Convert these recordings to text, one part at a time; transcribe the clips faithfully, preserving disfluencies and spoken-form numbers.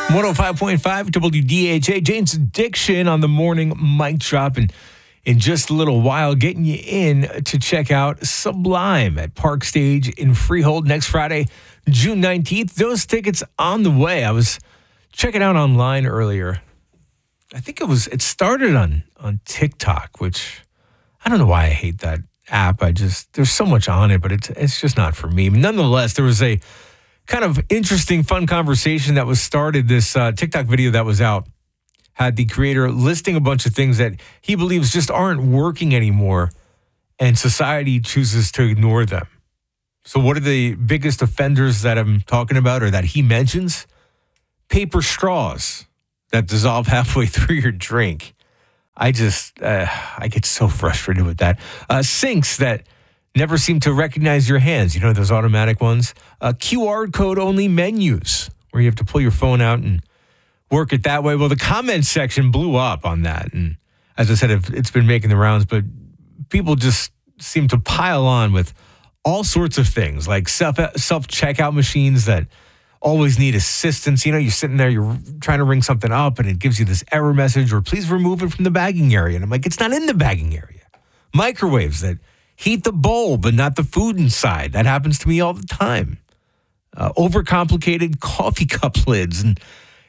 one oh five point five W D H A. Jane's Addiction on the morning mic drop. And in just a little while, getting you in to check out Sublime at Park Stage in Freehold next Friday, June nineteenth. Those tickets on the way. I was checking out online earlier. I think it was, it started on, on TikTok, which I don't know why I hate that app. I just, there's so much on it, but it's, it's just not for me. Nonetheless, there was a kind of interesting, fun conversation that was started. This uh, TikTok video that was out had the creator listing a bunch of things that he believes just aren't working anymore, and society chooses to ignore them. So what are the biggest offenders that I'm talking about, or that he mentions? Paper straws that dissolve halfway through your drink. I just, uh, I get so frustrated with that. Uh, sinks that never seem to recognize your hands. You know, those automatic ones. Uh, Q R code only menus where you have to pull your phone out and work it that way. Well, the comments section blew up on that. And as I said, it's been making the rounds, but people just seem to pile on with all sorts of things like self, self-checkout machines that always need assistance. You know, you're sitting there, you're trying to ring something up and it gives you this error message, or please remove it from the bagging area. And I'm like, it's not in the bagging area. Microwaves that heat the bowl, but not the food inside. That happens to me all the time. Uh, overcomplicated coffee cup lids, and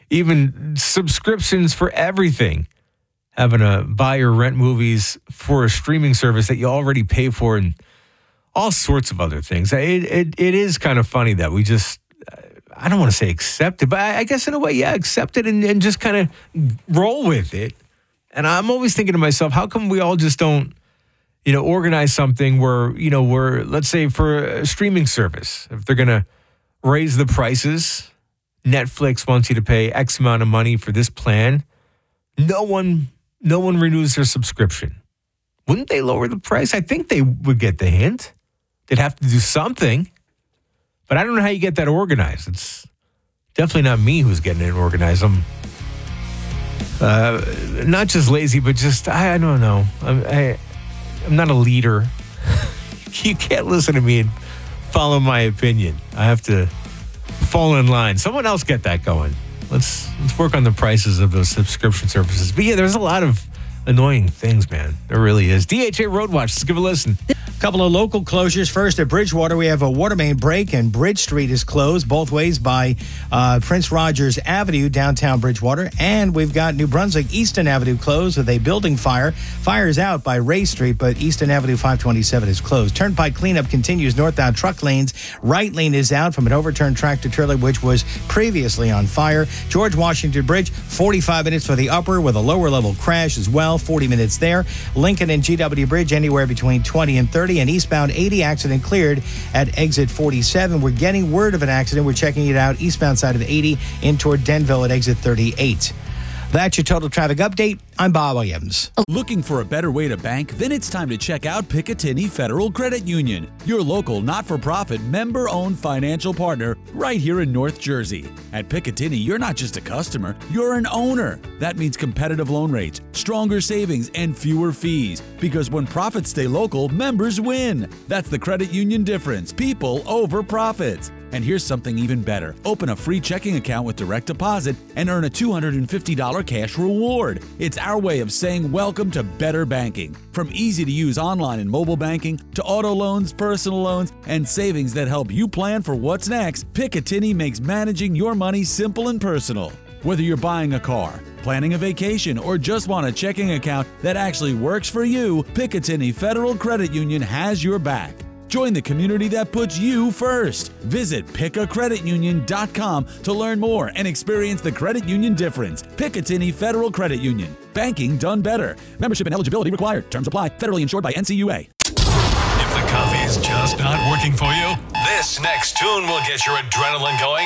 even subscriptions for everything. Having to buy or rent movies for a streaming service that you already pay for, and all sorts of other things. It it, it is kind of funny that we just, I don't want to say accept it, but I, I guess in a way, yeah, accept it and, and just kind of roll with it. And I'm always thinking to myself, how come we all just don't, you know, organize something where, you know, where, let's say for a streaming service, if they're going to raise the prices, Netflix wants you to pay X amount of money for this plan. No one, no one renews their subscription. Wouldn't they lower the price? I think they would get the hint. They'd have to do something, but I don't know how you get that organized. It's definitely not me who's getting it organized. I'm uh, not just lazy, but just, I, I don't know. I'm, I, I'm not a leader. You can't listen to me and follow my opinion. I have to fall in line. Someone else get that going. Let's let's work on the prices of those subscription services. But yeah, there's a lot of annoying things, man. There really is. D H A Road Watch. Let's give a listen. Couple of local closures. First, at Bridgewater, we have a water main break, and Bridge Street is closed both ways by uh, Prince Rogers Avenue, downtown Bridgewater. And we've got New Brunswick Easton Avenue closed with a building fire. Fire is out by Ray Street, but Easton Avenue five twenty-seven is closed. Turnpike cleanup continues northbound truck lanes. Right lane is out from an overturned tractor trailer, which was previously on fire. George Washington Bridge, forty-five minutes for the upper with a lower level crash as well, forty minutes there. Lincoln and G W Bridge, anywhere between twenty and thirty. And eastbound eighty, accident cleared at exit forty-seven. We're getting word of an accident. We're checking it out eastbound side of eighty in toward Denville at exit thirty-eight. That's your total traffic update. I'm Bob Williams. Looking for a better way to bank? Then it's time to check out Picatinny Federal Credit Union, your local not-for-profit member-owned financial partner right here in North Jersey. At Picatinny, you're not just a customer, you're an owner. That means competitive loan rates, stronger savings, and fewer fees. Because when profits stay local, members win. That's the credit union difference. People over profits. And here's something even better. Open a free checking account with direct deposit and earn a two hundred fifty dollars cash reward. It's our way of saying welcome to better banking. From easy-to-use online and mobile banking to auto loans, personal loans, and savings that help you plan for what's next, Picatinny makes managing your money simple and personal. Whether you're buying a car, planning a vacation, or just want a checking account that actually works for you, Picatinny Federal Credit Union has your back. Join the community that puts you first. Visit pick a credit union dot com to learn more and experience the credit union difference. Picatinny Federal Credit Union. Banking done better. Membership and eligibility required. Terms apply. Federally insured by N C U A. If the coffee's just not working for you, this next tune will get your adrenaline going.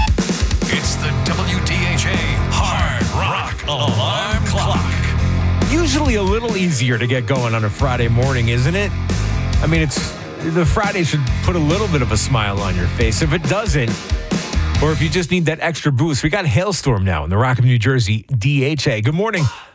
It's the W D H A Hard Rock Alarm Clock. Usually a little easier to get going on a Friday morning, isn't it? I mean, it's the Friday should put a little bit of a smile on your face. If it doesn't, or if you just need that extra boost, we got Hailstorm now in the Rock of New Jersey D H A. Good morning.